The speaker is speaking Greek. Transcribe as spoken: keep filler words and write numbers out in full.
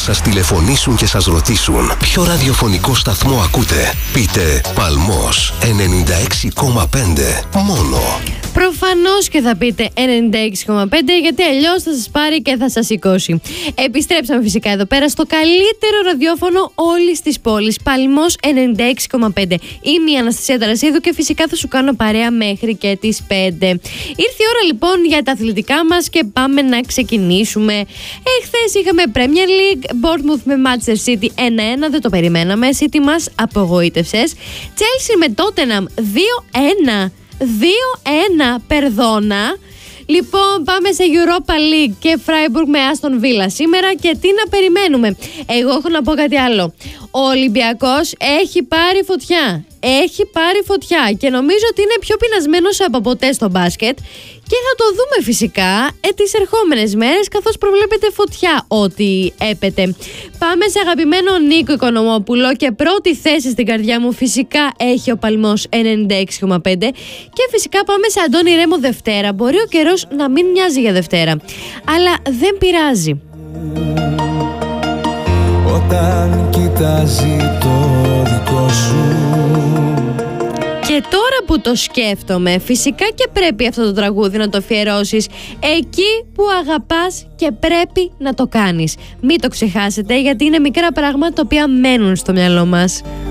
σας τηλεφωνήσουν και σας ρωτήσουν ποιο ραδιοφωνικό σταθμό ακούτε, πείτε Παλμός ενενήντα έξι κόμμα πέντε μόνο. Προφανώς και θα πείτε ενενήντα έξι κόμμα πέντε, γιατί αλλιώς θα σας πάρει και θα σας σηκώσει. Επιστρέψαμε φυσικά εδώ πέρα στο καλύτερο ραδιόφωνο όλης της πόλης, Παλμός ενενήντα έξι κόμμα πέντε. Είμαι η Αναστασία Ταρασίδου και φυσικά θα σου κάνω παρέα μέχρι και τις πέντε. Ήρθε η ώρα λοιπόν για τα αθλητικά μας και πάμε να ξεκινήσουμε. Εχθές είχαμε Premier League, Bournemouth με Manchester City ένα ένα, δεν το περιμέναμε. City μας απογοήτευσες. Chelsea με Tottenham δύο ένα. δύο ένα, περδόνα. Λοιπόν, πάμε σε Europa League και Freiburg με Aston Villa σήμερα. Και τι να περιμένουμε? Εγώ έχω να πω κάτι άλλο. Ο Ολυμπιακός έχει πάρει φωτιά. Έχει πάρει φωτιά και νομίζω ότι είναι πιο πεινασμένος από ποτέ στο μπάσκετ. Και θα το δούμε φυσικά ε, τις ερχόμενες μέρες, καθώς προβλέπεται φωτιά ό,τι έπεται. Πάμε σε αγαπημένο Νίκο Οικονομόπουλο και πρώτη θέση στην καρδιά μου φυσικά έχει ο Παλμός ενενήντα έξι κόμμα πέντε. Και φυσικά πάμε σε Αντώνη Ρέμο Δευτέρα. Μπορεί ο καιρός να μην μοιάζει για Δευτέρα, αλλά δεν πειράζει. Όταν κοιτάζει το δικό σου. Και τώρα που το σκέφτομαι, φυσικά και πρέπει αυτό το τραγούδι να το αφιερώσεις εκεί που αγαπάς και πρέπει να το κάνεις. Μην το ξεχάσετε, γιατί είναι μικρά πράγματα τα οποία μένουν στο μυαλό μας.